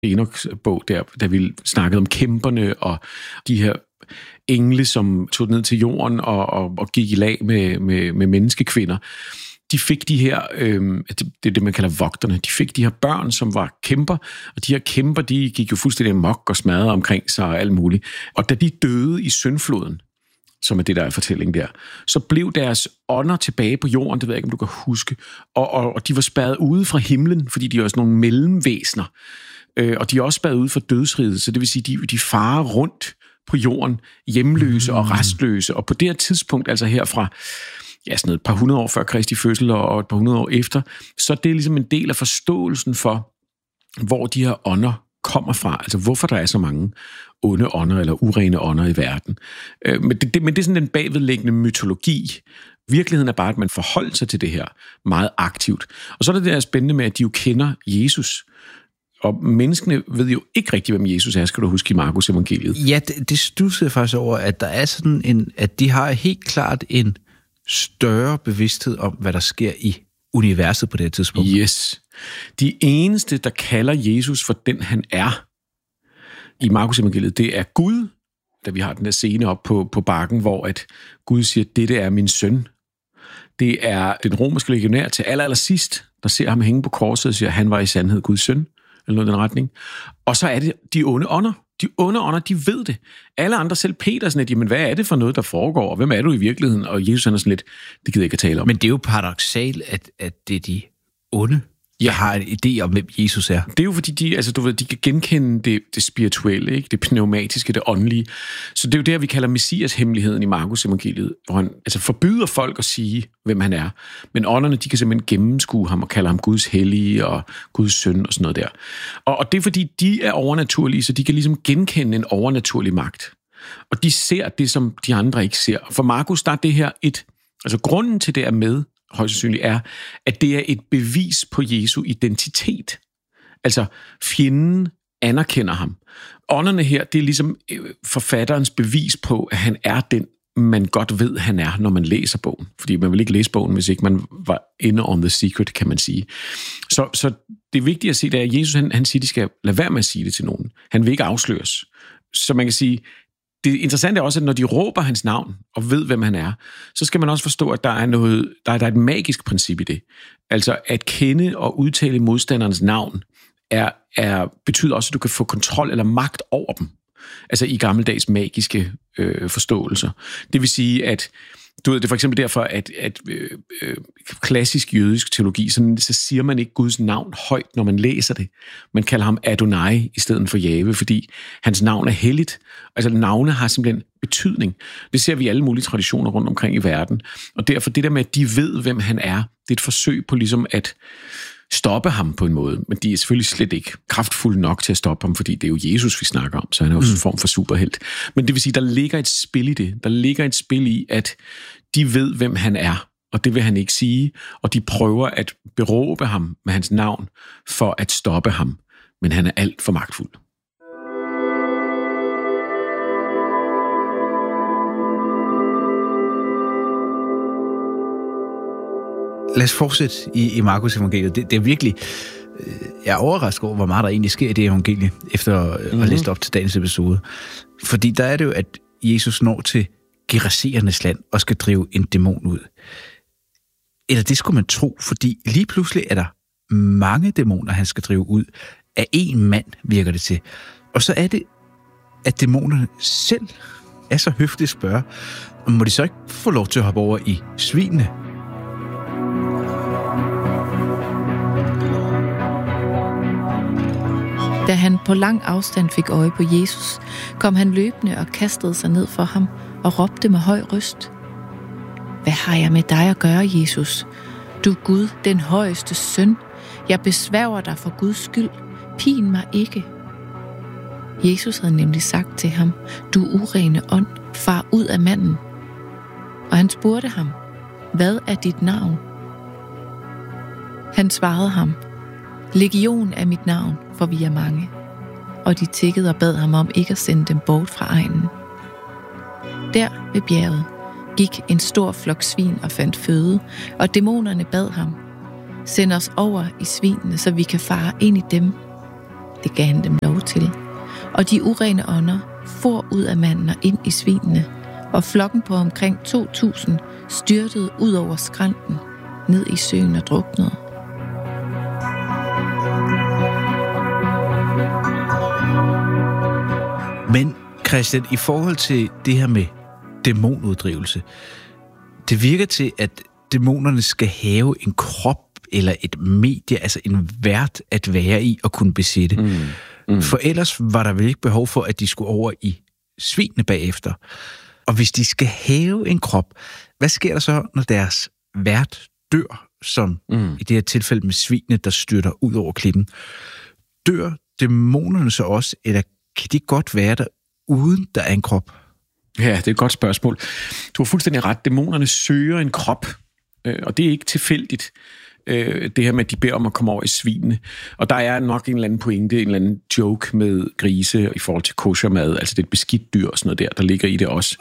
Enoks bog der, da vi snakkede om kæmperne og de her engle, som tog ned til jorden og gik i lag med menneskekvinder. De fik de her, det er det, man kalder vogterne, de fik de her børn, som var kæmper, og de her kæmper, de gik jo fuldstændig amok og smadrede omkring sig og alt muligt. Og da de døde i syndfloden, som er det, der er fortælling der, så blev deres ånder tilbage på jorden, det ved jeg ikke, om du kan huske, og de var spærret ude fra himlen, fordi de var sådan nogle mellemvæsener, og de er også spærret ude fra dødsriget, så det vil sige, de farer rundt på jorden, hjemløse og restløse, og på det her tidspunkt, altså herfra, sådan et par hundrede år før Kristi fødsel og et par hundrede år efter, så det er ligesom en del af forståelsen for, hvor de her ånder kommer fra, altså hvorfor der er så mange onde ånder eller urene ånder i verden. Men det er sådan den bagvedliggende mytologi. Virkeligheden er bare, at man forholder sig til det her meget aktivt. Og så er det der spændende med, at de jo kender Jesus. Og menneskene ved jo ikke rigtigt, hvem Jesus er, skal du huske i Markus evangeliet. Ja, det studsede faktisk over, at der er sådan at de har helt klart en større bevidsthed om, hvad der sker i universet på det her tidspunkt. Yes. De eneste, der kalder Jesus for den, han er, i Markus evangeliet, det er Gud, da vi har den der scene op på bakken, hvor at Gud siger, dette er min søn. Det er den romerske legionær til allersidst, der ser ham hænge på korset og siger, han var i sandhed Guds søn, eller noget i den retning. Og så er det de onde ånder. De onde ånder, de ved det. Alle andre, selv Peter, sådan at, jamen, hvad er det for noget, der foregår? Og hvem er du i virkeligheden? Og Jesus er sådan lidt, det gider jeg ikke at tale om. Men det er jo paradoksalt, at det er de onde, jeg har en idé om, hvem Jesus er. Det er jo fordi, de kan genkende det spirituelle, ikke? Det pneumatiske, det åndelige. Så det er jo det, vi kalder messias-hemmeligheden i Markus evangeliet, hvor han forbyder folk at sige, hvem han er. Men ånderne, de kan simpelthen gennemskue ham og kalde ham Guds hellige og Guds søn og sådan noget der. Og det er fordi, de er overnaturlige, så de kan ligesom genkende en overnaturlig magt. Og de ser det, som de andre ikke ser. For Markus, der er det her grunden til det er med, højst sandsynligt er, at det er et bevis på Jesu identitet. Altså, fjenden anerkender ham. Ånderne her, det er ligesom forfatterens bevis på, at han er den, man godt ved, han er, når man læser bogen. Fordi man vil ikke læse bogen, hvis ikke man var inde on the secret, kan man sige. Så det er vigtigt at se, at Jesus han siger, at de skal lade være med at sige det til nogen. Han vil ikke afsløres. Så man kan sige, det interessante er også, at når de råber hans navn og ved, hvem han er, så skal man også forstå, at der er et magisk princip i det. Altså at kende og udtale modstanderens navn betyder også, at du kan få kontrol eller magt over dem. Altså i gammeldags magiske forståelser. Det vil sige, at du ved, det er for eksempel derfor, at klassisk jødisk teologi, så siger man ikke Guds navn højt, når man læser det. Man kalder ham Adonai i stedet for Jahve, fordi hans navn er helligt. Altså navne har simpelthen betydning. Det ser vi i alle mulige traditioner rundt omkring i verden. Og derfor det der med, at de ved, hvem han er, det er et forsøg på ligesom at stoppe ham på en måde. Men de er selvfølgelig slet ikke kraftfulde nok til at stoppe ham, fordi det er jo Jesus, vi snakker om, så han er jo en form for superhelt. Men det vil sige, der ligger et spil i det. Der ligger et spil i, at de ved, hvem han er, og det vil han ikke sige, og de prøver at beråbe ham med hans navn for at stoppe ham. Men han er alt for magtfuld. Lad os fortsætte i Markus evangeliet. Det er virkelig... Jeg er overrasket over, hvor meget der egentlig sker i det evangelie, efter at have læst op til dagens episode. Fordi der er det jo, at Jesus når til Gerasenernes land og skal drive en dæmon ud. Eller det skulle man tro, fordi lige pludselig er der mange dæmoner, han skal drive ud. Af én mand virker det til. Og så er det, at dæmonerne selv er så høfligt spørger, må de så ikke få lov til at hoppe over i svinene? Da han på lang afstand fik øje på Jesus, kom han løbende og kastede sig ned for ham og råbte med høj røst: Hvad har jeg med dig at gøre, Jesus? Du Gud, den højeste søn. Jeg besværger dig for Guds skyld. Pin mig ikke. Jesus havde nemlig sagt til ham: Du urene ånd, far ud af manden. Og han spurgte ham: Hvad er dit navn? Han svarede ham: Legion er mit navn, for vi er mange. Og de tiggede og bad ham om ikke at sende dem bort fra egnen. Der ved bjerget gik en stor flok svin og fandt føde, og dæmonerne bad ham: Send os over i svinene, så vi kan fare ind i dem. Det gav han dem lov til. Og de urene ånder for ud af manden og ind i svinene, og flokken på omkring 2.000 styrtede ud over skrænten, ned i søen og druknede. Men Christian, i forhold til det her med dæmonuddrivelse, det virker til, at dæmonerne skal have en krop eller et medie, altså en vært at være i og kunne besætte. For ellers var der vel ikke behov for, at de skulle over i svinene bagefter. Og hvis de skal have en krop, hvad sker der så, når deres vært dør, som i det her tilfælde med svinene, der styrter ud over klippen? Dør dæmonerne så også, eller kan de godt være der, uden der er en krop? Ja, det er et godt spørgsmål. Du har fuldstændig ret. Dæmonerne søger en krop, og det er ikke tilfældigt, det her med, at de beder om at komme over i svinene. Og der er nok en eller anden pointe, en eller anden joke med grise i forhold til koshermad, altså det er et beskidt dyr og sådan noget der ligger i det også.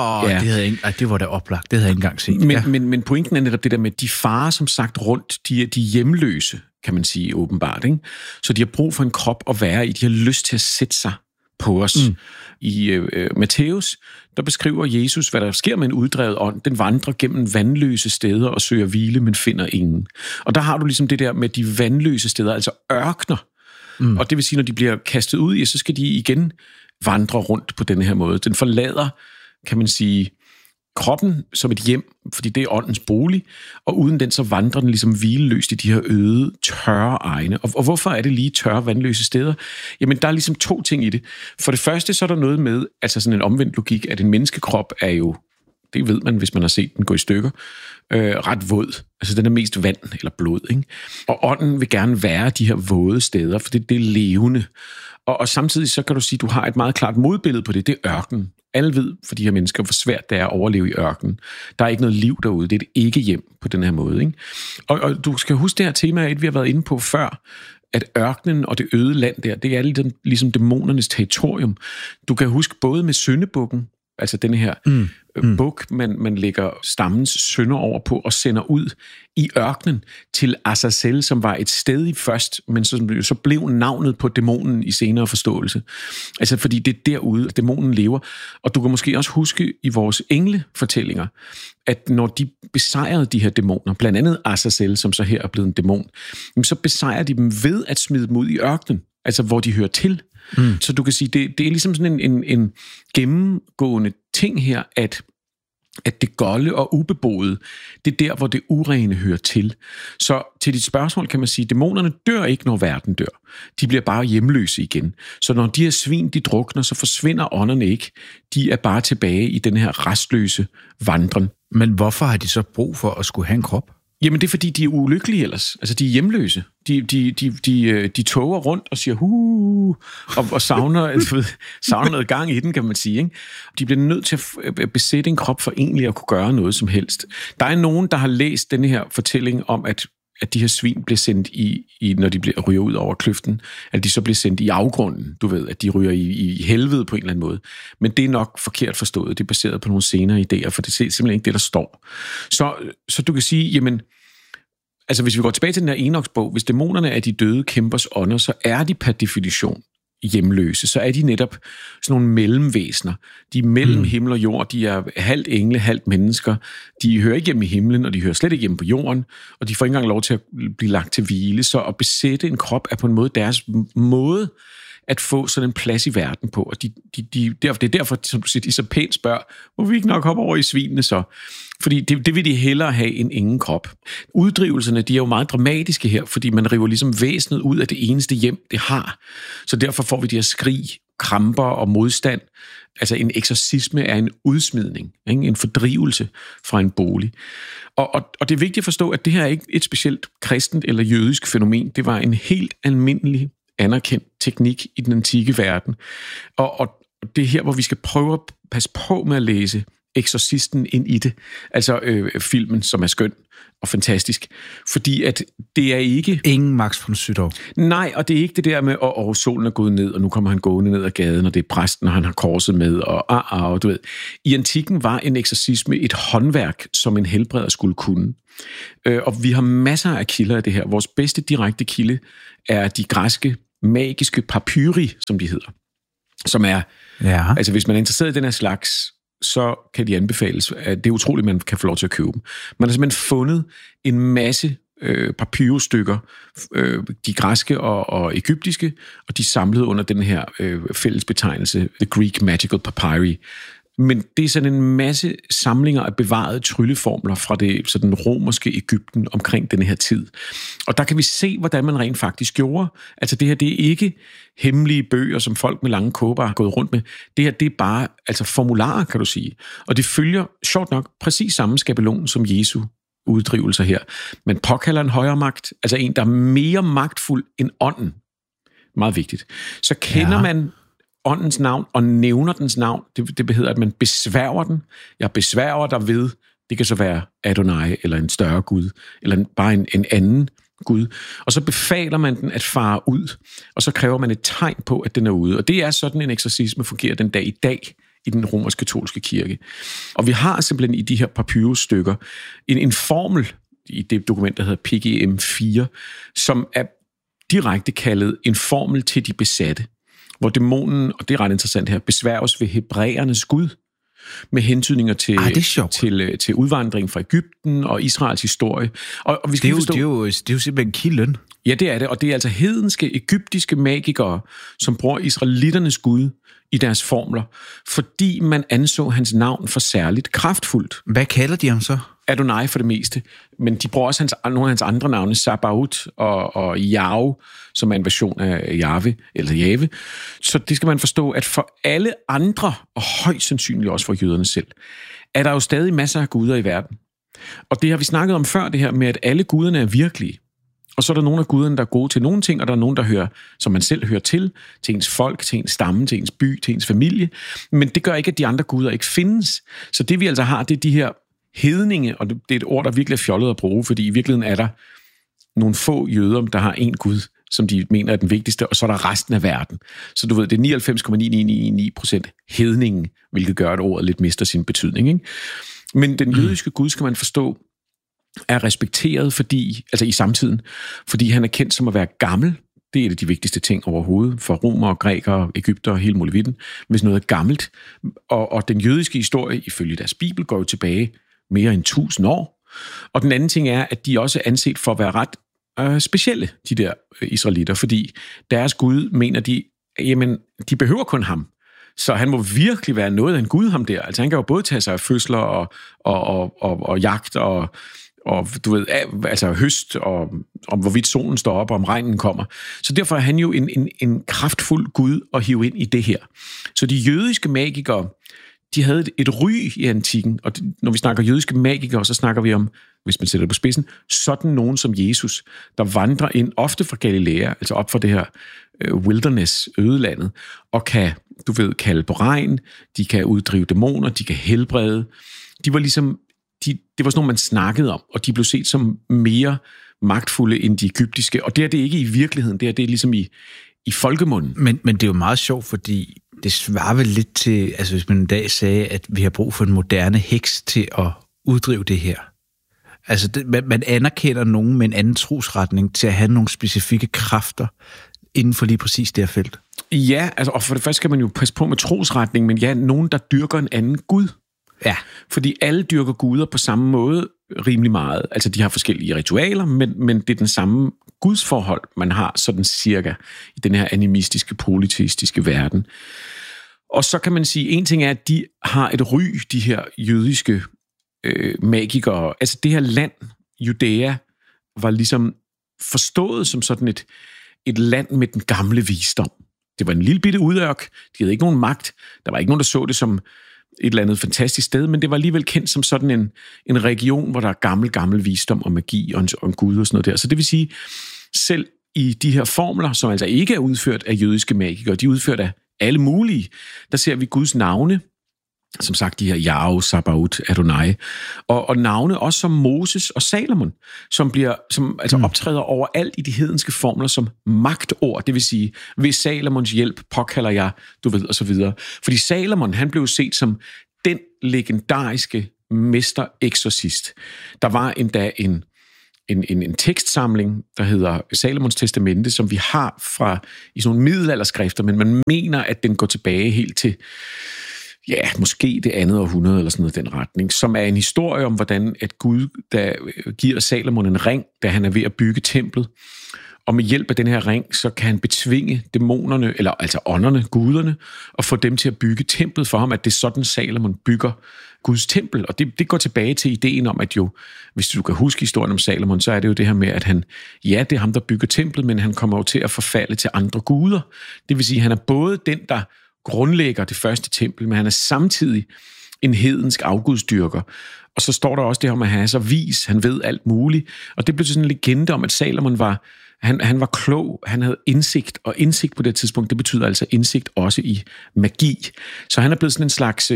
Ja. Det var da oplagt. Det havde jeg ikke engang set. Men pointen er netop det der med, at de farer som sagt rundt, de er hjemløse, kan man sige åbenbart. Ikke? Så de har brug for en krop at være i. De har lyst til at sætte sig på os. I Matthæus, der beskriver Jesus, hvad der sker med en uddrevet ånd. Den vandrer gennem vandløse steder og søger hvile, men finder ingen. Og der har du ligesom det der med de vandløse steder, altså ørkner. Og det vil sige, når de bliver kastet ud i, så skal de igen vandre rundt på denne her måde. Den forlader, kan man sige, kroppen som et hjem, fordi det er åndens bolig, og uden den så vandrer den ligesom hvileløst i de her øde, tørre egne. Og hvorfor er det lige tørre, vandløse steder? Jamen, der er ligesom to ting i det. For det første, så er der noget med, altså sådan en omvendt logik, at en menneskekrop er jo, det ved man, hvis man har set den gå i stykker, ret våd. Altså den er mest vand eller blod, ikke? Og ånden vil gerne være de her våde steder, for det er levende. Og samtidig så kan du sige, at du har et meget klart modbillede på det, det er ørkenen. Alle ved for de her mennesker, hvor svært det er at overleve i ørkenen. Der er ikke noget liv derude. Det er et ikke-hjem på den her måde. Ikke? Og du skal huske det her tema, vi har været inde på før, at ørkenen og det øde land der, det er ligesom dæmonernes territorium. Du kan huske både med syndebukken, altså den her buk, man lægger stammens synder over på og sender ud i ørkenen til Azazel, som var et sted i først, men så blev navnet på dæmonen i senere forståelse. Altså fordi det er derude, at dæmonen lever. Og du kan måske også huske i vores englefortællinger, at når de besejrede de her dæmoner, blandt andet Azazel, som så her er blevet en dæmon, så besejrer de dem ved at smide dem ud i ørkenen, altså hvor de hører til. Så du kan sige, det er ligesom sådan en gennemgående ting her, at det golde og ubeboede, det er der, hvor det urene hører til. Så til dit spørgsmål kan man sige, at dæmonerne dør ikke, når verden dør. De bliver bare hjemløse igen. Så når de her svin, de drukner, så forsvinder ånderne ikke. De er bare tilbage i den her restløse vandren. Men hvorfor har de så brug for at skulle have en krop? Jamen det er, fordi de er ulykkelige ellers. Altså de er hjemløse. De toger rundt og siger og savner noget gang i den, kan man sige. Ikke? De bliver nødt til at besætte en krop for egentlig at kunne gøre noget som helst. Der er nogen, der har læst denne her fortælling om, at de her svin bliver sendt når de ryger ud over kløften, at de så bliver sendt i afgrunden. Du ved, at de ryger i helvede på en eller anden måde. Men det er nok forkert forstået. Det er baseret på nogle senere idéer, for det er simpelthen ikke det, der står. Så du kan sige, jamen, altså hvis vi går tilbage til den her Enoks-bog, hvis dæmonerne er de døde kæmpers ånder, så er de per definition hjemløse. Så er de netop sådan nogle mellemvæsener. De er mellem himmel og jord. De er halvt engle, halvt mennesker. De hører ikke hjemme i himlen, og de hører slet ikke hjemme på jorden. Og de får ikke engang lov til at blive lagt til hvile. Så at besætte en krop er på en måde deres måde at få sådan en plads i verden på. Og det er derfor, som du siger, de så pænt spørger, hvor vi ikke nok hoppe over i svinene så? Fordi det vil de hellere have end ingen krop. Uddrivelserne, de er jo meget dramatiske her, fordi man river ligesom væsenet ud af det eneste hjem, det har. Så derfor får vi de her skrig, kramper og modstand. Altså en eksorcisme er en udsmidning, ikke? En fordrivelse fra en bolig. Og det er vigtigt at forstå, at det her er ikke et specielt kristent eller jødisk fænomen. Det var en helt almindelig anerkendt teknik i den antikke verden. Og det er her, hvor vi skal prøve at passe på med at læse Eksorcisten ind i det. Altså filmen, som er skøn og fantastisk. Fordi at det er ikke... Ingen Max von Sydow. Nej, og det er ikke det der med, at solen er gået ned, og nu kommer han gående ned ad gaden, og det er præsten, og han har korset med, og du ved. I antikken var en eksorcisme et håndværk, som en helbreder skulle kunne. Og vi har masser af kilder af det her. Vores bedste direkte kilde er de græske magiske papyri, som de hedder, som er, altså hvis man er interesseret i den her slags, så kan de anbefales, at det er utroligt, man kan få lov til at købe dem. Man har simpelthen fundet en masse papyrusstykker, de græske og egyptiske, og de samlede under den her fælles betegnelse, The Greek Magical Papyri. Men det er sådan en masse samlinger af bevarede trylleformler fra det sådan romerske Egypten omkring denne her tid. Og der kan vi se, hvordan man rent faktisk gjorde. Altså det her, det er ikke hemmelige bøger, som folk med lange kåber har gået rundt med. Det her, det er bare altså formularer, kan du sige. Og det følger, sjovt nok, præcis samme skabelon som Jesu uddrivelser her. Man påkalder en højere magt, altså en, der er mere magtfuld end ånden. Meget vigtigt. Så kender man åndens navn og nævner dens navn. Det betyder, at man besværger den. Jeg besværger dig ved. Det kan så være Adonai, eller en større Gud, eller bare en anden Gud. Og så befaler man den at fare ud, og så kræver man et tegn på, at den er ude. Og det er sådan, en eksorcisme fungerer den dag i dag i den romersk-katolske kirke. Og vi har simpelthen i de her papyrusstykker en formel i det dokument, der hedder PGM4, som er direkte kaldet en formel til de besatte, hvor dæmonen, og det er ret interessant her, besværges ved hebræernes Gud, med hentydninger til udvandring fra Egypten og Israels historie. Og vi skal det er jo simpelthen kilden. Ja, det er det, og det er altså hedenske, egyptiske magikere, som bruger israelitternes Gud i deres formler, fordi man anså hans navn for særligt kraftfuldt. Hvad kalder de ham så? Adonai for det meste, men de bruger også nogle af hans andre navne, Sabaoth og Yahweh, som er en version af Jahve, eller Jave. Så det skal man forstå, at for alle andre, og højst sandsynligt også for jøderne selv, er der jo stadig masser af guder i verden. Og det har vi snakket om før, det her med, at alle guderne er virkelige. Og så er der nogle af guderne, der er gode til nogle ting, og der er nogen, der hører, som man selv hører til ens folk, til ens stamme, til ens by, til ens familie. Men det gør ikke, at de andre guder ikke findes. Så det vi altså har, det er de her hedninge, og det er et ord, der virkelig er fjollet at bruge, fordi i virkeligheden er der nogle få jøder, der har en gud, som de mener er den vigtigste, og så er der resten af verden. Så du ved, det er 99,999% hedningen, hvilket gør, at ordet lidt mister sin betydning. Ikke? Men den jødiske gud, skal man forstå, er respekteret i samtiden, fordi han er kendt som at være gammel. Det er et af de vigtigste ting overhovedet for romere, grækere, egypter og hele muligheden, hvis noget er gammelt. Og den jødiske historie, ifølge deres bibel, går jo tilbage mere end 1000 år. Og den anden ting er, at de også er anset for at være ret specielle, de der israelitter, fordi deres Gud mener de, jamen, de behøver kun ham. Så han må virkelig være noget af en Gud, ham der. Altså han kan jo både tage sig af fødsler og jagt og du ved, altså høst, og om hvorvidt solen står op, og om regnen kommer. Så derfor er han jo en kraftfuld Gud at hive ind i det her. Så de jødiske magikere, de havde et ry i antikken, og når vi snakker jødiske magikere, så snakker vi om, hvis man sætter det på spidsen, sådan nogen som Jesus, der vandrer ind, ofte fra Galilea, altså op fra det her wilderness, ødelandet, og kan, du ved, kalde på regn, de kan uddrive dæmoner, de kan helbrede. De var ligesom det var sådan noget, man snakkede om, og de blev set som mere magtfulde end de egyptiske. Og det er det ikke i virkeligheden, det er ligesom i folkemunden. Men det er jo meget sjovt, fordi det svarer vel lidt til, altså hvis man en dag sagde, at vi har brug for en moderne heks til at uddrive det her. Altså man anerkender nogen med en anden trosretning til at have nogle specifikke kræfter inden for lige præcis det her felt. Ja, altså, og for det første skal man jo passe på med trosretning, men ja, nogen, der dyrker en anden Gud. Ja. Fordi alle dyrker guder på samme måde rimelig meget. Altså, de har forskellige ritualer, men det er den samme gudsforhold, man har sådan cirka i den her animistiske, polyteistiske verden. Og så kan man sige, en ting er, at de har et ry, de her jødiske magikere. Altså, det her land, Judæa, var ligesom forstået som sådan et land med den gamle visdom. Det var en lille bitte udørk. De havde ikke nogen magt. Der var ikke nogen, der så det som et eller andet fantastisk sted, men det var alligevel kendt som sådan en region, hvor der er gammel visdom og magi og en gud og sådan noget der. Så det vil sige, selv i de her formler, som altså ikke er udført af jødiske magikere, de er udført af alle mulige, der ser vi Guds navne, som sagt de her Yahweh, Sabaoth, Adonai, og navne også som Moses og Salomon, som optræder overalt i de hedenske formler som magtord, det vil sige, ved Salomons hjælp påkalder jeg, du ved, og så videre. Fordi Salomon, han blev set som den legendariske mester-eksorcist. Der var endda en tekstsamling, der hedder Salomons Testamente, som vi har i sådan nogle middelalderskrifter, men man mener, at den går tilbage helt til, ja, måske det andet århundrede eller sådan noget den retning, som er en historie om, hvordan at Gud, der giver Salomon en ring, da han er ved at bygge templet, og med hjælp af den her ring, så kan han betvinge dæmonerne, eller altså ånderne, guderne, og få dem til at bygge templet for ham, at det er sådan, Salomon bygger Guds tempel. Og det går tilbage til ideen om, at jo, hvis du kan huske historien om Salomon, så er det jo det her med, at han, ja, det er ham, der bygger templet, men han kommer jo til at forfalde til andre guder. Det vil sige, at han er både den, der grundlægger det første tempel, men han er samtidig en hedensk afgudsdyrker. Og så står der også det om, at han er så vis, han ved alt muligt. Og det blev sådan en legende om, at Salomon var han var klog, han havde indsigt, og indsigt på det tidspunkt, det betyder altså indsigt også i magi. Så han er blevet sådan en slags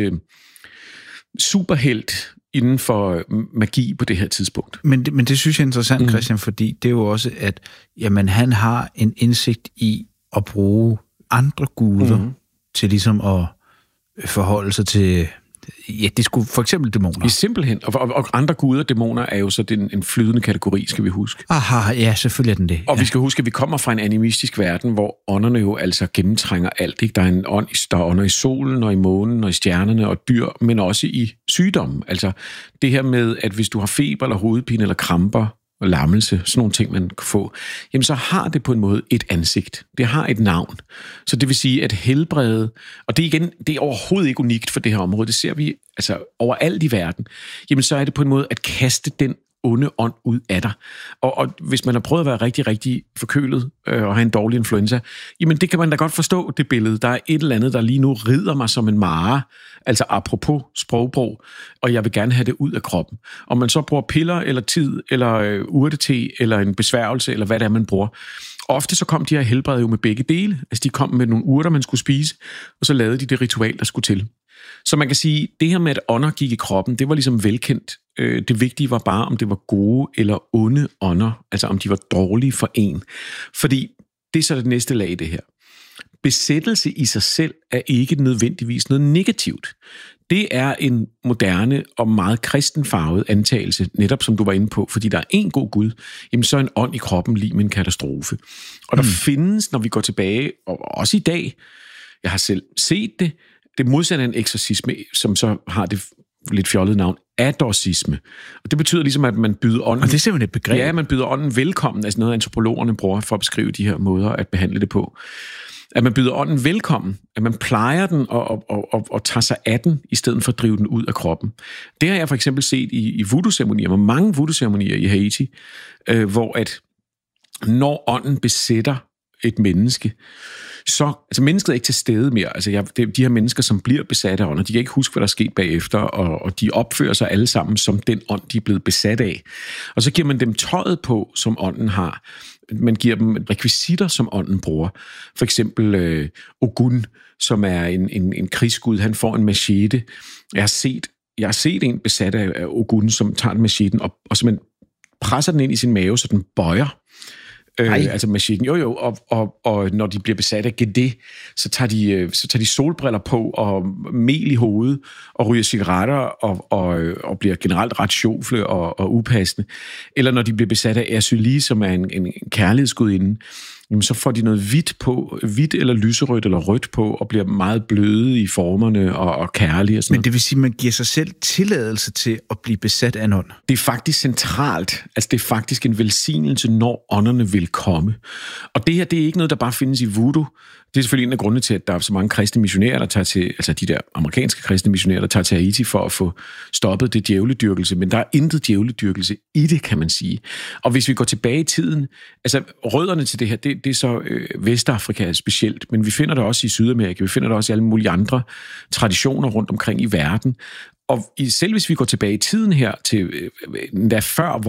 superhelt inden for magi på det her tidspunkt. Men det synes jeg er interessant, Christian, fordi det er jo også, at jamen, han har en indsigt i at bruge andre guder til ligesom at forholde sig til, ja, det skulle for eksempel dæmoner. I simpelthen. Og andre guder, dæmoner, er jo så en flydende kategori, skal vi huske. Aha, ja, selvfølgelig er den det. Og vi skal huske, at vi kommer fra en animistisk verden, hvor ånderne jo altså gennemtrænger alt. Ikke? Der er ånder i solen, og i månen, og i stjernerne, og dyr, men også i sygdommen. Altså det her med, at hvis du har feber, eller hovedpine, eller kramper, og lammelse, sådan nogle ting, man kan få, jamen så har det på en måde et ansigt. Det har et navn. Så det vil sige, at helbrede, og det er overhovedet ikke unikt for det her område, det ser vi altså overalt i verden, jamen så er det på en måde at kaste den onde ånd ud af dig. Og hvis man har prøvet at være rigtig, rigtig forkølet og have en dårlig influenza, jamen det kan man da godt forstå, det billede. Der er et eller andet, der lige nu rider mig som en mare, altså apropos sprogbrug, og jeg vil gerne have det ud af kroppen. Om man så bruger piller, eller tid, eller urtete, eller en besværgelse, eller hvad det er, man bruger. Ofte så kom de her helbrede jo med begge dele. Altså de kom med nogle urter, man skulle spise, og så lavede de det ritual, der skulle til. Så man kan sige, det her med, at ånder gik i kroppen, det var ligesom velkendt. Det vigtige var bare, om det var gode eller onde ånder, altså om de var dårlige for en. Fordi det er så det næste lag i det her. Besættelse i sig selv er ikke nødvendigvis noget negativt. Det er en moderne og meget kristenfarvet antagelse, netop som du var inde på, fordi der er en god Gud, jamen så er en ånd i kroppen lige med en katastrofe. Og der findes, når vi går tilbage, og også i dag, jeg har selv set det modsatte af en eksorcisme, som så har det lidt fjollede navn, adorcisme. Og det betyder ligesom, at man byder ånden... Og det er simpelthen et begreb. Ja, man byder ånden velkommen, altså noget antropologerne bruger for at beskrive de her måder at behandle det på. At man byder ånden velkommen, at man plejer den og tager sig af den, i stedet for at drive den ud af kroppen. Det har jeg for eksempel set i voodoo-ceremonier, med mange voodoo-ceremonier i Haiti, hvor at når ånden besætter et menneske, så, altså mennesket er ikke til stede mere. Altså de her mennesker, som bliver besat af ånder, de kan ikke huske, hvad der er sket bagefter, og de opfører sig alle sammen som den ånd, de er blevet besat af. Og så giver man dem tøjet på, som ånden har. Man giver dem rekvisitter, som ånden bruger. For eksempel Ogun, som er en krigsgud, han får en machete. Jeg har set en besat af Ogun, som tager en macheten og simpelthen presser den ind i sin mave, så den bøjer. Altså macheten. Jo, og når de bliver besat af Gede, så tager de solbriller på og mel i hovedet og ryger cigaretter og bliver generelt ret sjofle og upassende. Eller når de bliver besat af Ersyli, som er en kærlighedsgudinde, jamen så får de noget hvidt eller lyserødt eller rødt på, og bliver meget bløde i formerne og kærlige og sådan noget. Men det vil sige, at man giver sig selv tilladelse til at blive besat af en ånd? Det er faktisk centralt. Altså det er faktisk en velsignelse, når ånderne vil komme. Og det her, det er ikke noget, der bare findes i voodoo. Det er selvfølgelig en af grundene til, at der er så mange kristne missionærer, der tager til, altså de der amerikanske kristne missionærer, der tager til Haiti for at få stoppet det djævledyrkelse. Men der er intet djævledyrkelse i det, kan man sige. Og hvis vi går tilbage i tiden, altså rødderne til det her, det er så Vestafrika specielt, men vi finder det også i Sydamerika, vi finder det også i alle mulige andre traditioner rundt omkring i verden. Og selv hvis vi går tilbage i tiden her, til der før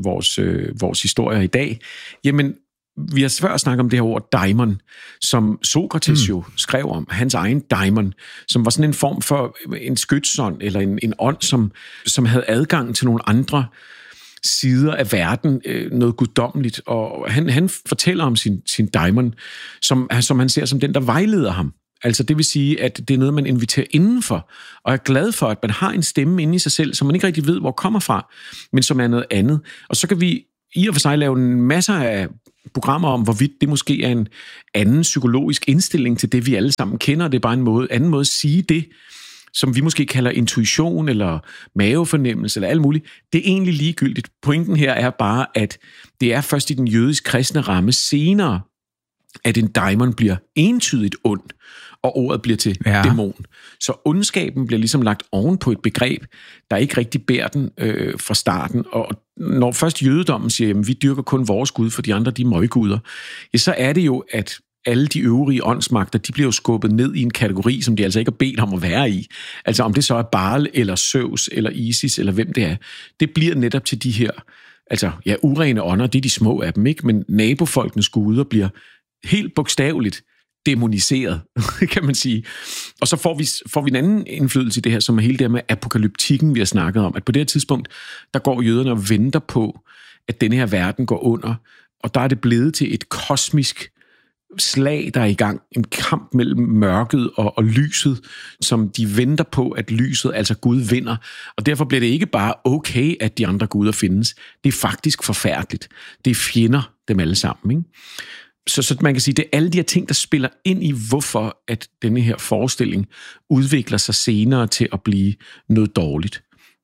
vores historie i dag, jamen vi har før snakket om det her ord daimon, som Sokrates jo skrev om, hans egen daimon, som var sådan en form for en skytsånd, eller en ånd, som havde adgang til nogle andre sider af verden, noget guddommeligt. Og han fortæller om sin daimon, som han ser som den, der vejleder ham. Altså det vil sige, at det er noget, man inviterer indenfor, og er glad for, at man har en stemme inde i sig selv, som man ikke rigtig ved, hvor kommer fra, men som er noget andet. Og så kan vi i og for sig lave masser af programmer om, hvorvidt det måske er en anden psykologisk indstilling til det, vi alle sammen kender. Det er bare en anden måde at sige det, som vi måske kalder intuition eller mavefornemmelse eller alt muligt. Det er egentlig ligegyldigt. Pointen her er bare, at det er først i den jødisk-kristne ramme senere, at en daimon bliver entydigt ond, og ordet bliver til dæmon. Så ondskaben bliver ligesom lagt oven på et begreb, der ikke rigtig bærer den fra starten. Og når først jødedommen siger, at vi dyrker kun vores Gud, for de andre de er møgguder, ja, så er det jo, at alle de øvrige åndsmagter, de bliver jo skubbet ned i en kategori, som de altså ikke har bedt om at være i. Altså om det så er Baal, eller Zeus, eller Isis, eller hvem det er. Det bliver netop til de her, altså ja, urene ånder, det er de små af dem, ikke? Men nabofolkenes guder bliver helt bogstaveligt dæmoniseret, kan man sige. Og så får vi en anden indflydelse i det her, som er hele det her med apokalyptikken, vi har snakket om. At på det her tidspunkt, der går jøderne og venter på, at denne her verden går under, og der er det blevet til et kosmisk slag, der er i gang. En kamp mellem mørket og lyset, som de venter på, at lyset, altså Gud, vinder. Og derfor bliver det ikke bare okay, at de andre guder findes. Det er faktisk forfærdeligt. Det er fjender dem alle sammen, ikke? Så man kan sige, det er alle de her ting, der spiller ind i, hvorfor at denne her forestilling udvikler sig senere til at blive noget dårligt.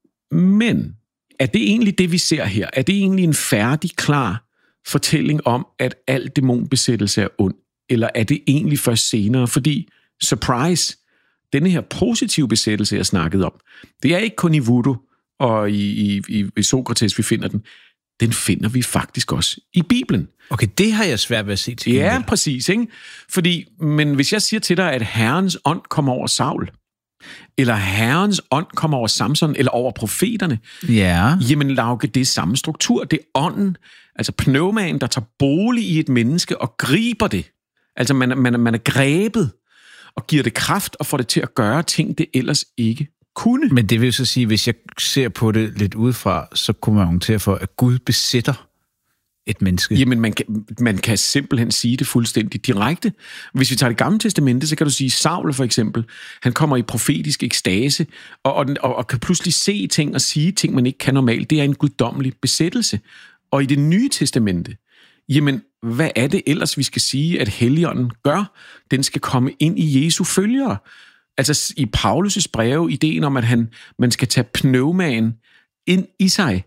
Men er det egentlig det, vi ser her? Er det egentlig en færdig, klar fortælling om, at al dæmonbesættelse er ond? Eller er det egentlig først senere? Fordi, surprise, denne her positive besættelse, jeg snakkede om, det er ikke kun i voodoo og i Sokrates, vi finder den. Den finder vi faktisk også i Bibelen. Okay, det har jeg svært ved at se til. Ja, præcis, ikke? Men hvis jeg siger til dig, at Herrens ånd kommer over Saul, eller Herrens ånd kommer over Samson, eller over profeterne, jamen Lauke, det er samme struktur. Det er ånden, altså pneumaen, der tager bolig i et menneske og griber det. Altså man er grebet og giver det kraft og får det til at gøre ting, det ellers ikke kunne. Men det vil jo så sige, hvis jeg ser på det lidt udefra, så kunne man argumentere for, at Gud besætter et menneske. Jamen, man kan simpelthen sige det fuldstændig direkte. Hvis vi tager Det Gamle Testamente, så kan du sige, Saul for eksempel, han kommer i profetisk ekstase, og kan pludselig se ting og sige ting, man ikke kan normalt. Det er en guddommelig besættelse. Og i Det Nye Testamente, jamen, hvad er det ellers, vi skal sige, at Helligånden gør? Den skal komme ind i Jesu følgere. Altså i Paulus' breve, ideen om, at man skal tage pneumaen ind i sig,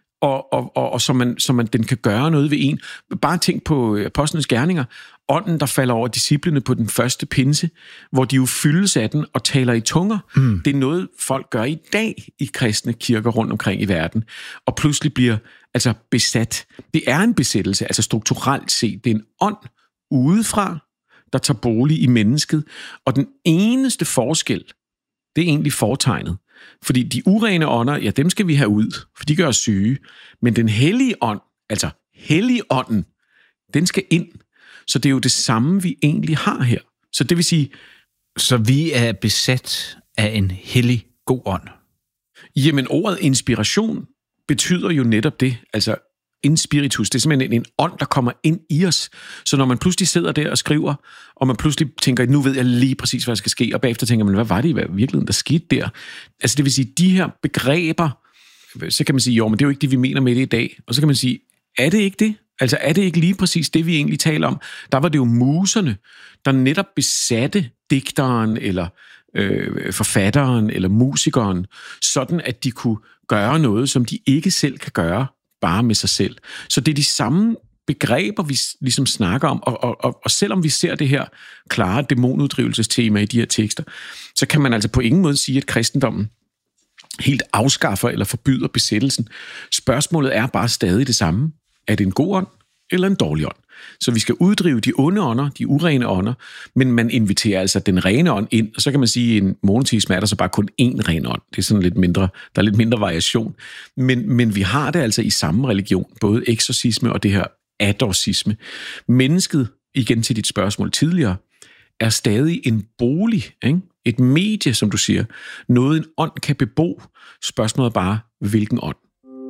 og så man den kan gøre noget ved en. Bare tænk på apostlenes gerninger. Ånden, der falder over disciplene på den første pinse, hvor de jo fyldes af den og taler i tunger. Det er noget, folk gør i dag i kristne kirker rundt omkring i verden, og pludselig bliver altså besat. Det er en besættelse, altså strukturelt set. Det er en ånd udefra, der tager bolig i mennesket, og den eneste forskel, det er egentlig fortegnet. Fordi de urene ånder, ja, dem skal vi have ud, for de gør os syge. Men den hellige ånd, altså helligånden, den skal ind. Så det er jo det samme, vi egentlig har her. Så det vil sige... Så vi er besat af en hellig god ånd? Jamen, ordet inspiration betyder jo netop det. Altså, inspiritus, det er simpelthen en ånd, der kommer ind i os. Så når man pludselig sidder der og skriver, og man pludselig tænker, nu ved jeg lige præcis, hvad der skal ske, og bagefter tænker man, hvad var det i virkeligheden, der skete der? Altså det vil sige, de her begreber, så kan man sige, jo, men det er jo ikke det, vi mener med det i dag. Og så kan man sige, er det ikke det? Altså er det ikke lige præcis det, vi egentlig taler om? Der var det jo muserne, der netop besatte digteren, eller forfatteren, eller musikeren, sådan at de kunne gøre noget, som de ikke selv kan gøre, bare med sig selv. Så det er de samme begreber, vi ligesom snakker om, og selvom vi ser det her klare dæmonuddrivelsestema i de her tekster, så kan man altså på ingen måde sige, at kristendommen helt afskaffer eller forbyder besættelsen. Spørgsmålet er bare stadig det samme. Er det en god ånd eller en dårlig ånd? Så vi skal uddrive de onde ånder, de urene ånder, men man inviterer altså den rene ånd ind, og så kan man sige, at i en monoteisme er der så bare kun én ren ånd. Det er sådan lidt mindre, der er lidt mindre variation. Men vi har det altså i samme religion, både eksorcisme og det her adorcisme. Mennesket, igen til dit spørgsmål tidligere, er stadig en bolig, ikke? Et medie, som du siger. Noget en ånd kan bebo. Spørgsmålet er bare, hvilken ånd?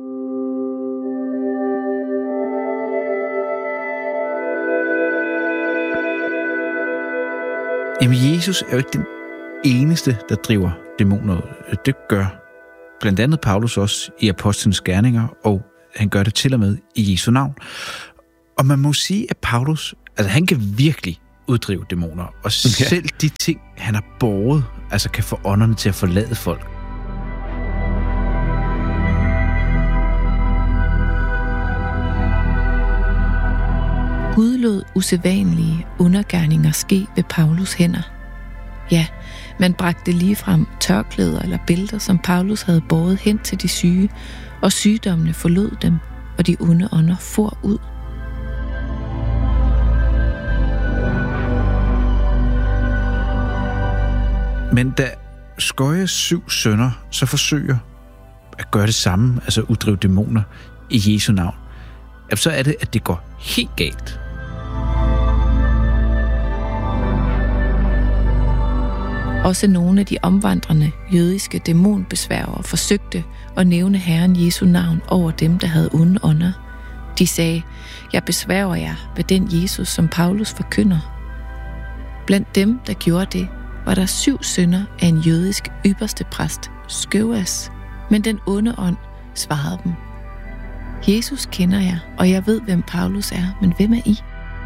Jamen, Jesus er jo ikke den eneste, der driver dæmoner. Det gør blandt andet Paulus også i Apostlenes Gerninger, og han gør det til og med i Jesu navn. Og man må sige, at Paulus, altså han kan virkelig uddrive dæmoner, og selv de ting, han har båret, altså kan få ånderne til at forlade folk. Gud lod usædvanlige undergerninger ske ved Paulus hænder. Ja, man bragte ligefrem tørklæder eller bælter, som Paulus havde båret hen til de syge, og sygdommene forlod dem, og de onde ånder for ud. Men da Skøjes 7 sønner så forsøger at gøre det samme, altså uddrive dæmoner i Jesu navn, så er det, at det går helt galt. Også nogle af de omvandrende jødiske dæmonbesværgere forsøgte at nævne Herren Jesu navn over dem, der havde onde ånder. De sagde, jeg besværger jer ved den Jesus, som Paulus forkynder. Blandt dem, der gjorde det, var der 7 sønner af en jødisk ypperste præst, Skøves, men den onde ånd svarede dem, Jesus kender jer, og jeg ved, hvem Paulus er, men hvem er I?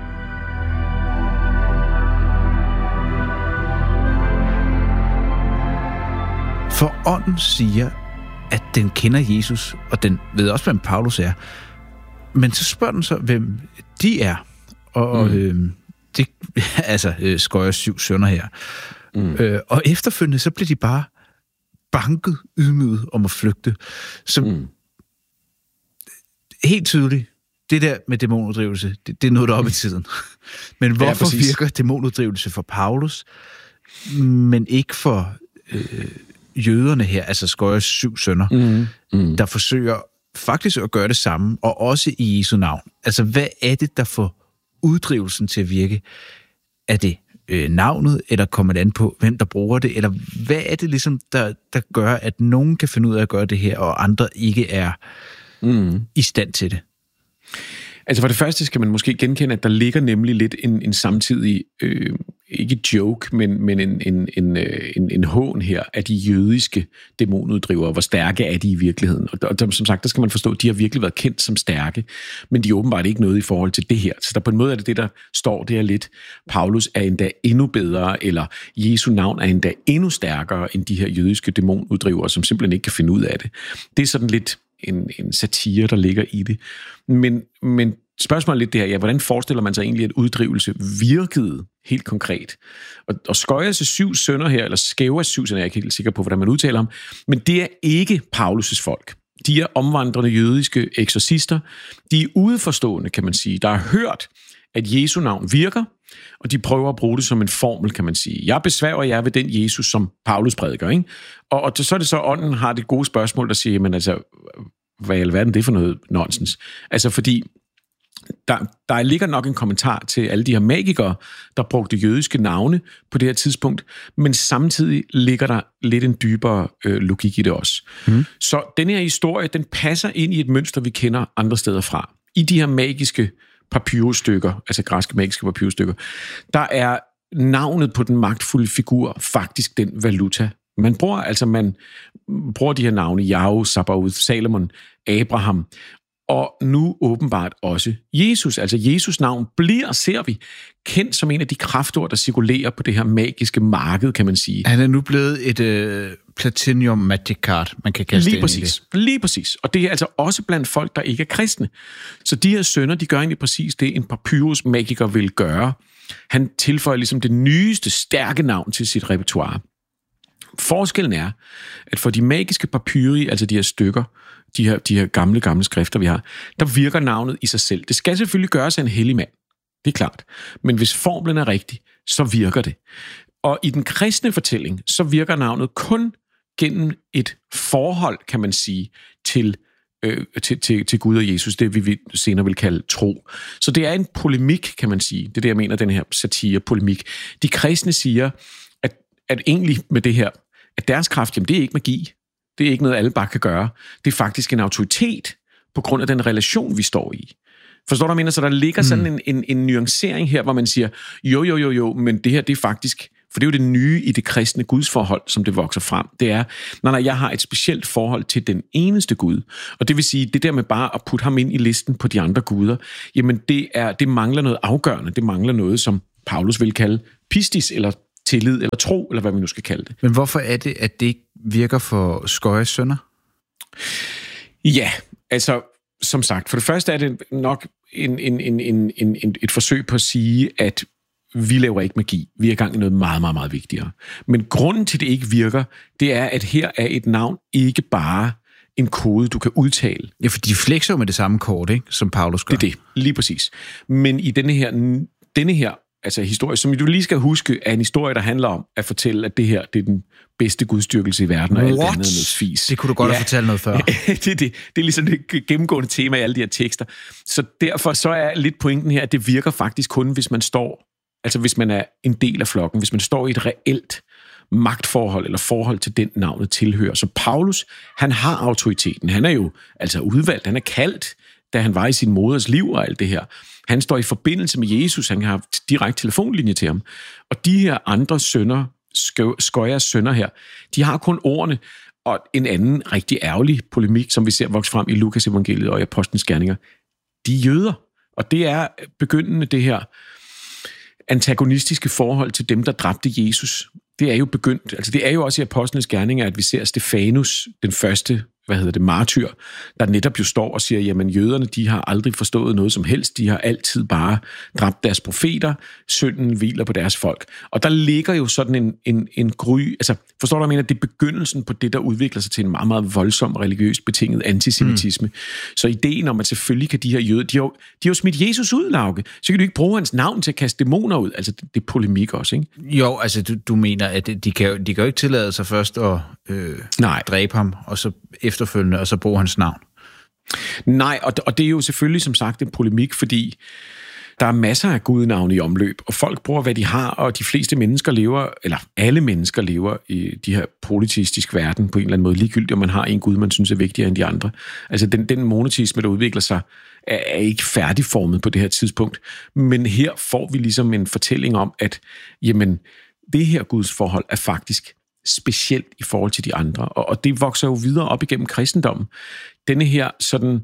For ånden siger, at den kender Jesus, og den ved også, hvem Paulus er. Men så spørger den så, hvem de er. Og det altså Skøjes 7 sønner her. Og efterfølgende, så bliver de bare banket, ydmyget om at flygte. Så helt tydeligt, det der med dæmonuddrivelse, det er noget, der er op i tiden. Men hvorfor virker dæmonuddrivelse for Paulus, men ikke for jøderne her, altså Skøjes 7 sønner, der forsøger faktisk at gøre det samme, og også i Jesu navn? Altså, hvad er det, der får uddrivelsen til at virke? Er det navnet, eller kommer det an på, hvem der bruger det? Eller hvad er det ligesom, der gør, at nogen kan finde ud af at gøre det her, og andre ikke er i stand til det? Altså for det første skal man måske genkende, at der ligger nemlig lidt en samtidig, ikke joke, men en hån her af de jødiske dæmonuddrivere. Hvor stærke er de i virkeligheden? Og som sagt, der skal man forstå, at de har virkelig været kendt som stærke, men de er åbenbart ikke noget i forhold til det her. Så der på en måde er det, der står der lidt. Paulus er endda endnu bedre, eller Jesu navn er endda endnu stærkere end de her jødiske dæmonuddrivere, som simpelthen ikke kan finde ud af det. Det er sådan lidt en satire, der ligger i det. Men spørgsmålet er lidt det her, hvordan forestiller man sig egentlig, at uddrivelse virkede helt konkret? Og Skøjes 7 sønner her, eller Skæves 7 sønner, jeg er ikke helt sikker på, hvordan man udtaler dem, men det er ikke Paulus' folk. De er omvandrende jødiske eksorcister. De er udeforstående, kan man sige, der har hørt, at Jesu navn virker, og de prøver at bruge det som en formel, kan man sige. Jeg besværger jer ved den Jesus, som Paulus prædiker, ikke? Og så er det så, ånden har det gode spørgsmål, der siger, men altså, hvad i alverden det er for noget nonsens? Altså, fordi der ligger nok en kommentar til alle de her magikere, der brugte jødiske navne på det her tidspunkt, men samtidig ligger der lidt en dybere logik i det også. Så den her historie, den passer ind i et mønster, vi kender andre steder fra. I de her magiske papyrusstykker, altså græske magiske papyrusstykker, der er navnet på den magtfulde figur faktisk den valuta. Man bruger de her navne, Jahve, Sabaoth, Salomon, Abraham, og nu åbenbart også Jesus. Altså Jesus navn bliver, ser vi, kendt som en af de kraftord, der cirkulerer på det her magiske marked, kan man sige. Han er nu blevet et Platinum Magic Card, man kan kaste ind i det. Lige præcis. Og det er altså også blandt folk, der ikke er kristne. Så de her sønner, de gør egentlig præcis det, en papyrus-magiker vil gøre. Han tilføjer ligesom det nyeste, stærke navn til sit repertoire. Forskellen er, at for de magiske papyri, altså de her stykker, de her gamle skrifter, vi har, der virker navnet i sig selv. Det skal selvfølgelig gøres af en hellig mand. Det er klart. Men hvis formlen er rigtig, så virker det. Og i den kristne fortælling, så virker navnet kun gennem et forhold, kan man sige, til Gud og Jesus, det vi senere vil kalde tro. Så det er en polemik, kan man sige. Det er det, jeg mener, den her satire-polemik. De kristne siger, at egentlig med det her, at deres kraft, jamen det er ikke magi. Det er ikke noget, alle bare kan gøre. Det er faktisk en autoritet på grund af den relation, vi står i. Forstår du, hvad jeg mener? Så der ligger sådan en nuancering her, hvor man siger, jo, men det her, det er faktisk For det er jo det nye i det kristne gudsforhold, som det vokser frem. Det er, når jeg har et specielt forhold til den eneste Gud. Og det vil sige, det der med bare at putte ham ind i listen på de andre guder, jamen det mangler noget afgørende. Det mangler noget, som Paulus vil kalde pistis, eller tillid, eller tro, eller hvad vi nu skal kalde det. Men hvorfor er det, at det ikke virker for Sköjas sønner? Ja, altså, som sagt, for det første er det nok et forsøg på at sige, at vi laver ikke magi. Vi er i gang i noget meget, meget, meget vigtigere. Men grunden til, det ikke virker, det er, at her er et navn ikke bare en kode, du kan udtale. Ja, for de flekser med det samme kort, ikke? Som Paulus gør. Det er det, lige præcis. Men i denne her altså historie, som du lige skal huske, er en historie, der handler om at fortælle, at det her, det er den bedste gudstyrkelse i verden, og alt andet noget fis. Det kunne du godt have fortalt noget før. Det er ligesom det gennemgående tema i alle de her tekster. Så derfor så er lidt pointen her, at det virker faktisk kun, hvis man hvis man er en del af flokken, hvis man står i et reelt magtforhold, eller forhold til den navnet tilhører. Så Paulus, han har autoriteten. Han er jo altså udvalgt, han er kaldt, da han var i sin moders liv og alt det her. Han står i forbindelse med Jesus, han har direkte telefonlinje til ham. Og de her andre sønner, Sköjas sønner her, de har kun ordene, og en anden rigtig ærgerlig polemik, som vi ser vokse frem i Lukas evangeliet og i Apostlenes Gerninger. De er jøder, og det er begyndende det her antagonistiske forhold til dem, der dræbte Jesus. Det er jo begyndt. Altså det er jo også i Apostlenes Gerninger, at vi ser Stefanus, den første, martyr, der netop jo står og siger, jamen jøderne, de har aldrig forstået noget som helst. De har altid bare dræbt deres profeter. Synden hviler på deres folk. Og der ligger jo sådan en gry, altså forstår du, hvad jeg mener? Det er begyndelsen på det, der udvikler sig til en meget, meget voldsom religiøst betinget antisemitisme. Så ideen om, at selvfølgelig kan de her jøder, de har jo smidt Jesus ud, Lauke. Så kan du ikke bruge hans navn til at kaste dæmoner ud. Altså det er polemik også, ikke? Jo, altså du mener, at de kan jo ikke tillade sig først at dræbe ham, og så efterfølgende, og så bruge hans navn. Nej, og det er jo selvfølgelig som sagt en polemik, fordi der er masser af gudenavne i omløb, og folk bruger, hvad de har, og de fleste mennesker lever, eller alle mennesker lever i de her polyteistiske verden på en eller anden måde, ligegyldigt om man har en gud, man synes er vigtigere end de andre. Altså den monoteisme, der udvikler sig, er ikke færdigformet på det her tidspunkt, men her får vi ligesom en fortælling om, at jamen, det her gudsforhold er faktisk specielt i forhold til de andre, og det vokser jo videre op igennem kristendommen. Det her sådan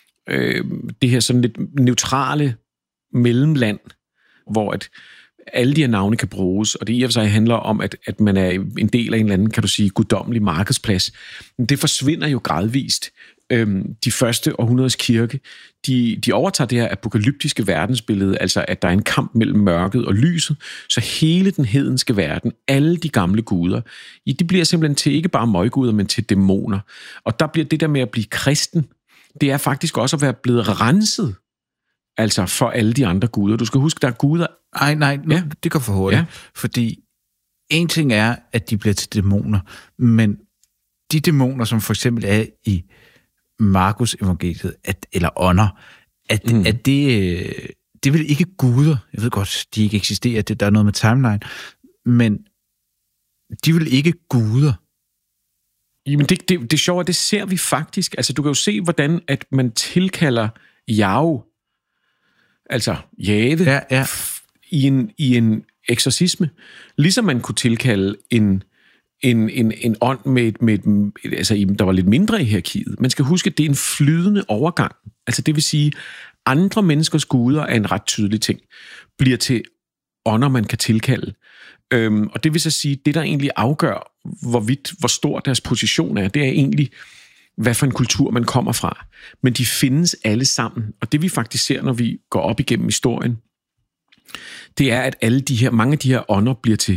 lidt neutrale mellemland, hvor at alle de her navne kan bruges, og det i og for sig handler om, at man er en del af en eller anden, kan du sige, guddommelig markedsplads. Men det forsvinder jo gradvist. De første århundredes kirke, de overtager det her apokalyptiske verdensbillede, altså at der er en kamp mellem mørket og lyset, så hele den hedenske verden, alle de gamle guder, de bliver simpelthen til ikke bare møgguder, men til dæmoner. Og der bliver det der med at blive kristen, det er faktisk også at være blevet renset, altså for alle de andre guder. Du skal huske, der er guder... Nej, ja. Det går for hurtigt. Ja. Fordi en ting er, at de bliver til dæmoner, men de dæmoner, som for eksempel er i Markus evangeliet, eller ånder, at det vil ikke guder. Jeg ved godt, de ikke eksisterer, der er noget med timeline, men de vil ikke guder. Jamen det er sjovt, det ser vi faktisk. Altså du kan jo se, hvordan at man tilkalder Jahve, altså Jave, ja. I en eksorcisme, ligesom man kunne tilkalde en ånd med altså der var lidt mindre i hierarkiet. Man skal huske, at det er en flydende overgang. Altså det vil sige, andre menneskers guder er en ret tydelig ting, bliver til ånder, man kan tilkalde. Og det vil så sige, det der egentlig afgør, hvor stor deres position er, det er egentlig, hvad for en kultur man kommer fra. Men de findes alle sammen. Og det vi faktisk ser, når vi går op igennem historien, det er, at mange af de her ånder bliver til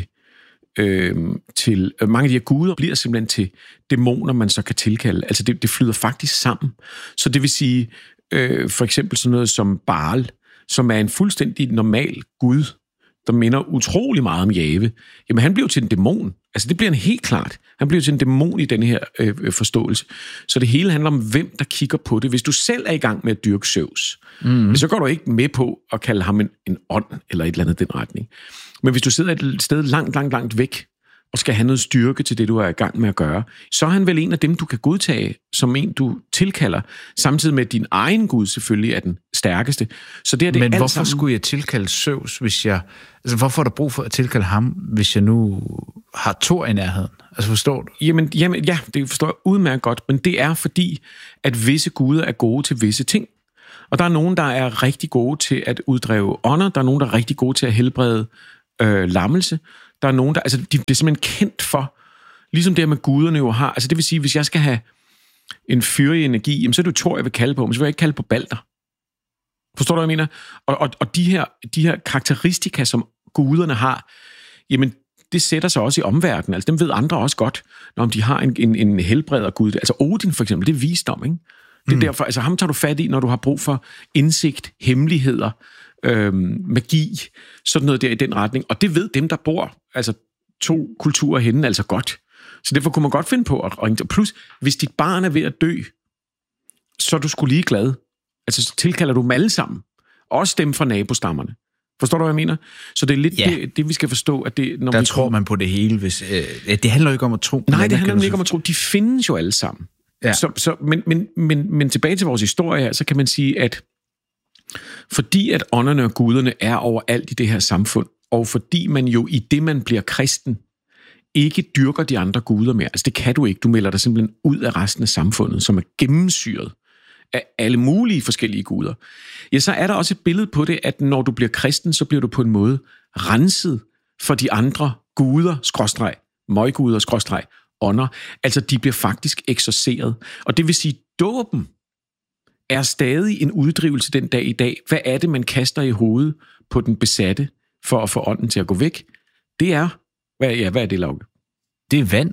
mange af de her guder bliver simpelthen til dæmoner, man så kan tilkalde. Altså det flyder faktisk sammen. Så det vil sige, for eksempel sådan noget som Baal, som er en fuldstændig normal gud, der minder utrolig meget om Jave. Jamen han bliver til en dæmon. Altså det bliver han helt klart. Han bliver til en dæmon i denne her forståelse. Så det hele handler om, hvem der kigger på det. Hvis du selv er i gang med at dyrke Zeus, så går du ikke med på at kalde ham en ånd, eller et eller andet den retning. Men hvis du sidder et sted langt væk, og skal have noget styrke til det, du er i gang med at gøre, så er han vel en af dem, du kan godtage, som en, du tilkalder, samtidig med, at din egen Gud selvfølgelig er den stærkeste. Så det er det. Men hvorfor sammen... skulle jeg tilkalde Zeus, hvis jeg... Altså, hvorfor er der brug for at tilkalde ham, hvis jeg nu har Thor i nærheden? Altså, forstår du? Jamen, ja, det forstår jeg udmærket godt, men det er fordi, at visse guder er gode til visse ting. Og der er nogen, der er rigtig gode til at uddrive ånder, der er nogen, der er rigtig gode til at helbrede lammelse. Der er nogen, der... Altså, det er simpelthen kendt for, ligesom det her med guderne jo har. Altså, det vil sige, hvis jeg skal have en fyrig energi, jamen, så er det jo Thor, jeg vil kalde på, men så vil jeg ikke kalde på Balder. Forstår du, hvad jeg mener? Og de her karakteristika, som guderne har, jamen, det sætter sig også i omverdenen. Altså, dem ved andre også godt, når de har en helbredergud. Altså, Odin for eksempel, det er visdom, ikke? Det er derfor, altså ham tager du fat i, når du har brug for indsigt, hemmeligheder, magi, sådan noget der i den retning. Og det ved dem, der bor, altså 2 kulturer henne, altså godt. Så derfor kunne man godt finde på at ringe. Plus, hvis dit barn er ved at dø, så er du sgu ligeglad. Altså, så tilkalder du dem alle sammen. Også dem fra nabostammerne. Forstår du, hvad jeg mener? Så det er lidt det, vi skal forstå, at det... Når der tror man på det hele, hvis... det handler jo ikke om at tro. Nej, det handler ikke om at tro. De findes jo alle sammen. Ja. Men tilbage til vores historie her, så kan man sige, at fordi at ånderne og guderne er overalt i det her samfund, og fordi man jo i det, man bliver kristen, ikke dyrker de andre guder mere. Altså det kan du ikke. Du melder dig simpelthen ud af resten af samfundet, som er gennemsyret af alle mulige forskellige guder. Ja, så er der også et billede på det, at når du bliver kristen, så bliver du på en måde renset for de andre guder, møgguder, ånder. Altså, de bliver faktisk eksorceret. Og det vil sige, dåben er stadig en uddrivelse den dag i dag. Hvad er det, man kaster i hovedet på den besatte for at få ånden til at gå væk? Det er... Hvad er det, Lauke? Det er vand.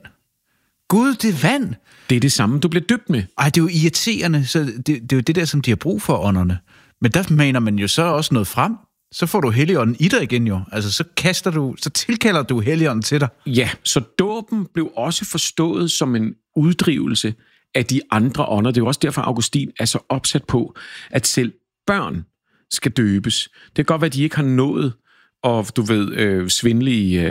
Gud, det er vand! Det er det samme, du bliver døbt med. Ej, det er jo irriterende, så det er jo det der, som de har brug for, ånderne. Men der mener man jo så også noget frem. Så får du Helligånden i dig igen jo. Altså, så tilkalder du Helligånden til dig. Ja, så dåben blev også forstået som en uddrivelse af de andre ånder. Det er jo også derfor, Augustin er så opsat på, at selv børn skal døbes. Det kan godt være, at de ikke har nået og du ved, svindle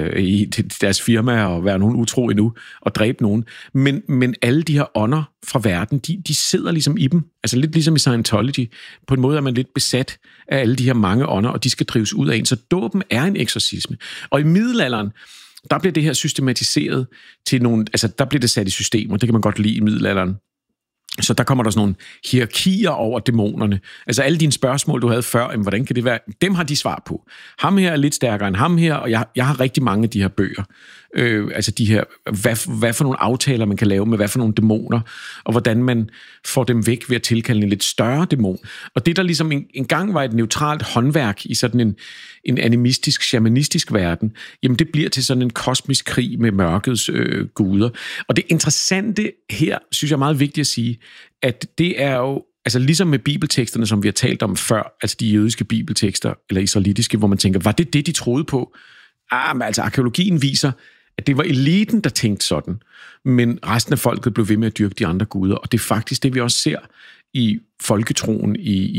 i deres firma og være nogen utro endnu og dræbe nogen. Men alle de her ånder fra verden, de sidder ligesom i dem. Altså lidt ligesom i Scientology. På en måde er man lidt besat af alle de her mange ånder, og de skal drives ud af en. Så dåben er en eksorcisme. Og i middelalderen, der bliver det her systematiseret til nogle... Altså der bliver det sat i systemer. Det kan man godt lide i middelalderen. Så der kommer der sådan nogle hierarkier over dæmonerne. Altså alle dine spørgsmål, du havde før, hvordan kan det være? Dem har de svar på. Ham her er lidt stærkere end ham her, og jeg har rigtig mange af de her bøger. Altså de her, hvad for nogle aftaler man kan lave med hvad for nogle dæmoner, og hvordan man får dem væk ved at tilkalde en lidt større dæmon. Og det, der ligesom engang var et neutralt håndværk i sådan en animistisk, shamanistisk verden, jamen det bliver til sådan en kosmisk krig med mørkets guder. Og det interessante her, synes jeg er meget vigtigt at sige, at det er jo, altså ligesom med bibelteksterne, som vi har talt om før, altså de jødiske bibeltekster, eller israelitiske, hvor man tænker, var det de troede på? Men altså arkeologien viser, at det var eliten, der tænkte sådan, men resten af folket blev ved med at dyrke de andre guder, og det er faktisk det, vi også ser i folketroen,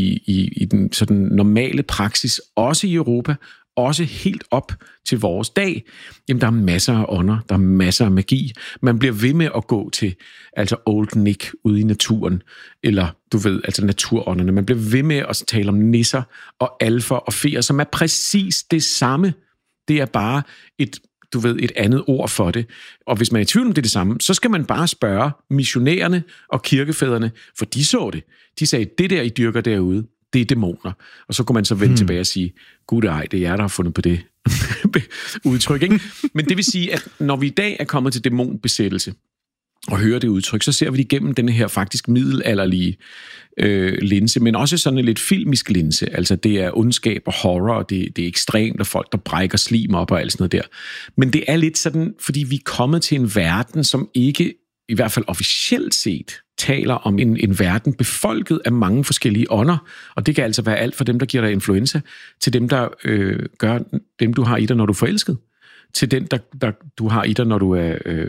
i den sådan normale praksis, også i Europa, også helt op til vores dag. Jamen, der er masser af ånder, der er masser af magi. Man bliver ved med at gå til altså Old Nick ude i naturen, eller du ved, altså naturånderne. Man bliver ved med at tale om nisser og alfer og feer, som er præcis det samme. Det er bare et andet ord for det. Og hvis man er i tvivl om det er det samme, så skal man bare spørge missionærerne og kirkefædrene, for de så det. De sagde, det der, I dyrker derude, det er dæmoner. Og så kunne man så vende tilbage og sige, gud ej, det er jer, der har fundet på det udtryk. Ikke? Men det vil sige, at når vi i dag er kommet til dæmonbesættelse, og hører det udtryk, så ser vi det igennem denne her faktisk middelalderlige linse, men også sådan en lidt filmisk linse. Altså det er ondskab og horror, og det er ekstremt, og folk, der brækker slim op og alt sådan noget der. Men det er lidt sådan, fordi vi er kommet til en verden, som ikke, i hvert fald officielt set, taler om en verden befolket af mange forskellige ånder, og det kan altså være alt fra dem, der giver dig influenza, til dem, der gør dem, du har i dig, når du er forelsket, til den, der du har i dig, når du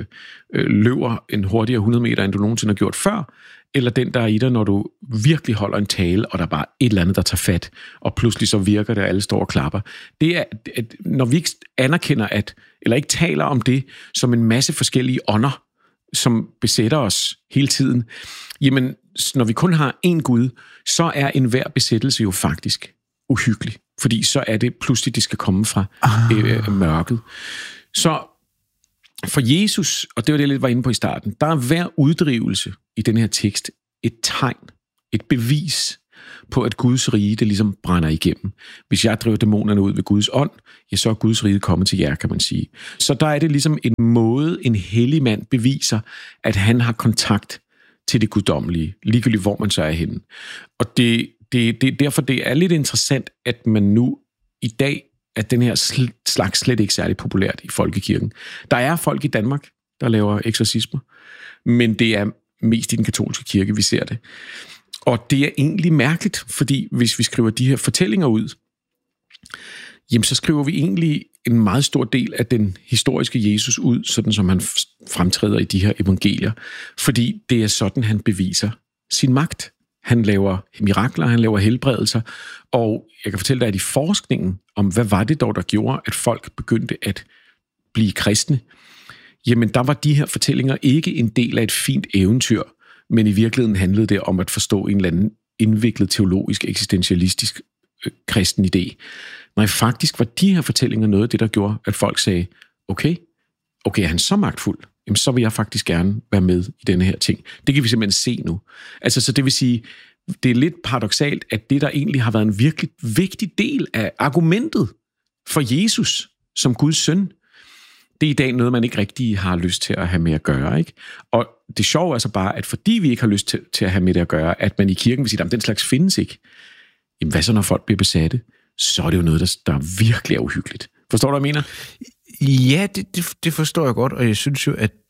løber en hurtigere 100 meter, end du nogensinde har gjort før, eller den, der er i dig, når du virkelig holder en tale, og der er bare et eller andet, der tager fat, og pludselig så virker det, og alle står og klapper. Det er, at når vi ikke anerkender, eller ikke taler om det som en masse forskellige ånder, som besætter os hele tiden, jamen, når vi kun har én Gud, så er enhver besættelse jo faktisk uhyggelig. Fordi så er det pludselig, det skal komme fra mørket. Så for Jesus, og det var det, jeg lidt var inde på i starten, der er hver uddrivelse i den her tekst et tegn, et bevis på, at Guds rige, det ligesom brænder igennem. Hvis jeg driver dæmonerne ud ved Guds ånd, ja, så er Guds rige kommet til jer, kan man sige. Så der er det ligesom en måde, en hellig mand beviser, at han har kontakt til det guddommelige, ligegyldigt hvor man så er henne. Og derfor det er lidt interessant, at man nu i dag, at den her slags slet ikke særlig populært i folkekirken. Der er folk i Danmark, der laver eksorcismer, men det er mest i den katolske kirke, vi ser det. Og det er egentlig mærkeligt, fordi hvis vi skriver de her fortællinger ud, jamen så skriver vi egentlig en meget stor del af den historiske Jesus ud, sådan som han fremtræder i de her evangelier, fordi det er sådan, han beviser sin magt. Han laver mirakler, han laver helbredelser, og jeg kan fortælle dig, at i forskningen om, hvad var det dog, der gjorde, at folk begyndte at blive kristne, jamen der var de her fortællinger ikke en del af et fint eventyr, men i virkeligheden handlede det om at forstå en eller anden indviklet teologisk, eksistentialistisk kristen idé. Nej, faktisk var de her fortællinger noget af det, der gjorde, at folk sagde, okay, er han så magtfuld? Jamen, så vil jeg faktisk gerne være med i denne her ting. Det kan vi simpelthen se nu. Altså, så det vil sige, det er lidt paradoksalt, at det, der egentlig har været en virkelig vigtig del af argumentet for Jesus som Guds søn, det er i dag noget, man ikke rigtig har lyst til at have med at gøre, ikke? Og det sjove er altså bare, at fordi vi ikke har lyst til at have med det at gøre, at man i kirken vil sige, at den slags findes ikke. Jamen, hvad så, når folk bliver besatte? Så er det jo noget, der virkelig er uhyggeligt. Forstår du, hvad jeg mener? Ja, det forstår jeg godt, og jeg synes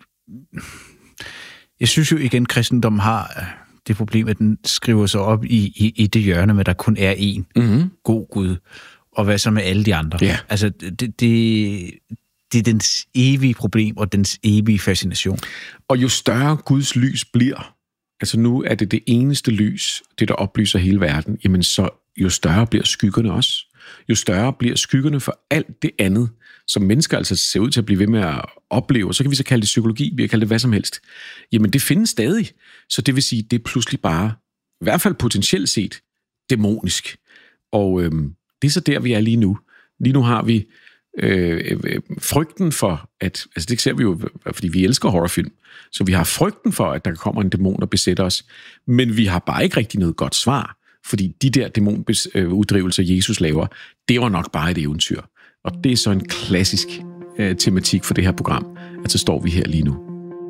jo igen, kristendommen har det problem, at den skriver sig op i det hjørne, med der kun er én god Gud, og hvad så med alle de andre? Ja. Altså, det er dens evige problem og dens evige fascination. Og jo større Guds lys bliver, altså nu er det eneste lys, det der oplyser hele verden, jamen så jo større bliver skyggerne også. Jo større bliver skyggerne for alt det andet, som mennesker altså ser ud til at blive ved med at opleve. Så kan vi så kalde det psykologi, vi kan kalde det hvad som helst. Jamen det findes stadig. Så det vil sige, det er pludselig bare, i hvert fald potentielt set, dæmonisk. Og det er så der, vi er lige nu. Lige nu har vi frygten for, at, altså det ser vi jo, fordi vi elsker horrorfilm, så vi har frygten for, at der kommer en dæmon, der besætter os, men vi har bare ikke rigtig noget godt svar, fordi de der dæmonuddrivelser, Jesus laver, det var nok bare et eventyr. Og det er så en klassisk tematik for det her program, at så står vi her lige nu.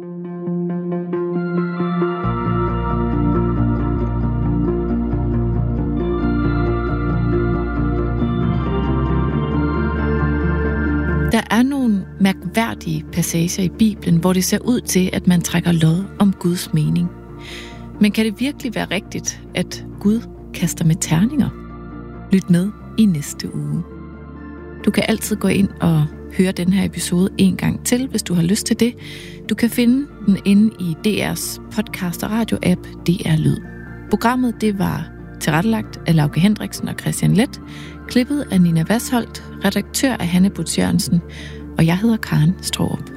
Der er nogle mærkværdige passager i Bibelen, hvor det ser ud til, at man trækker lod om Guds mening. Men kan det virkelig være rigtigt, at Gud kaster med terninger? Lyt med i næste uge. Du kan altid gå ind og høre den her episode en gang til, hvis du har lyst til det. Du kan finde den inde i DR's podcast- og radio-app DR Lyd. Programmet det var tilrettelagt af Lauke Hendriksen og Christian Leth, klippet af Nina Vasholdt, redaktør af Hanne Butz Jørgensen, og jeg hedder Karen Straarup.